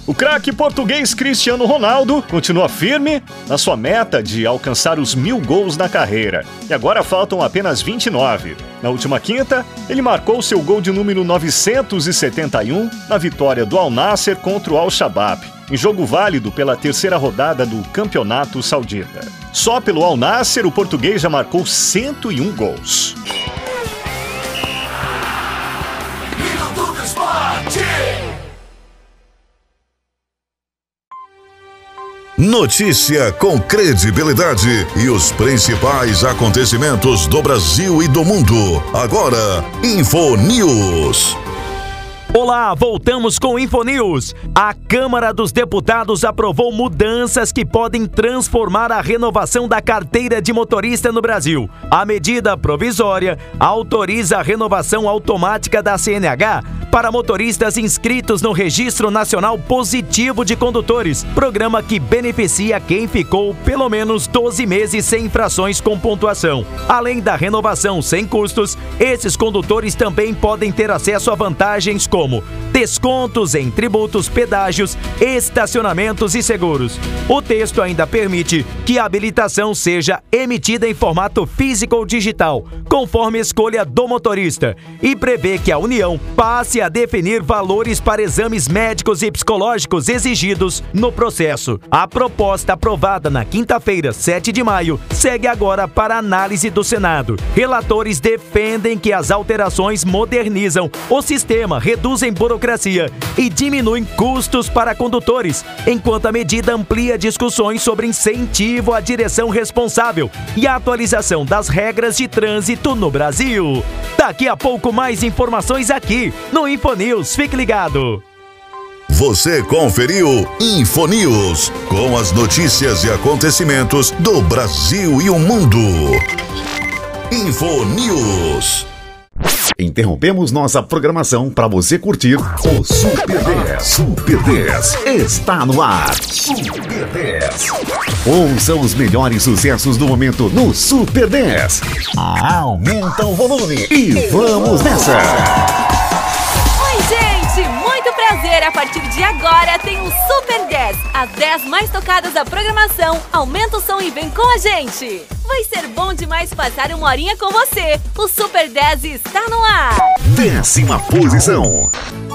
O craque português Cristiano Ronaldo continua firme na sua meta de alcançar os 1000 gols na carreira. E agora faltam apenas 29. Na última quinta, ele marcou seu gol de número 971 na vitória do Al Nassr contra o Al-Shabaab, em jogo válido pela terceira rodada do Campeonato Saudita. Só pelo Al Nassr, o português já marcou 101 gols. Notícia com credibilidade e os principais acontecimentos do Brasil e do mundo. Agora, InfoNews. Olá, voltamos com InfoNews. A Câmara dos Deputados aprovou mudanças que podem transformar a renovação da carteira de motorista no Brasil. A medida provisória autoriza a renovação automática da CNH para motoristas inscritos no Registro Nacional Positivo de Condutores, programa que beneficia quem ficou pelo menos 12 meses sem infrações com pontuação. Além da renovação sem custos, esses condutores também podem ter acesso a vantagens como descontos em tributos, pedágios, estacionamentos e seguros. O texto ainda permite que a habilitação seja emitida em formato físico ou digital, conforme escolha do motorista, e prevê que a União passe a definir valores para exames médicos e psicológicos exigidos no processo. A proposta aprovada na quinta-feira, 7 de maio, segue agora para análise do Senado. Relatores defendem que as alterações modernizam o sistema, reduzem burocracia e diminuem custos para condutores, enquanto a medida amplia discussões sobre incentivo à direção responsável e a atualização das regras de trânsito no Brasil. Daqui a pouco mais informações aqui no InfoNews. Fique ligado! Você conferiu InfoNews, com as notícias e acontecimentos do Brasil e o mundo. InfoNews. Interrompemos nossa programação para você curtir o Super 10. Super 10 está no ar. Super 10. Ouça os melhores sucessos do momento no Super 10. Aumenta o volume e vamos nessa. Oi, gente! Muito prazer! A partir de agora tem o Super 10. As 10 mais tocadas da programação. Aumenta o som e vem com a gente! Vai ser bom demais passar uma horinha com você. O Super 10 está no ar. 10ª posição.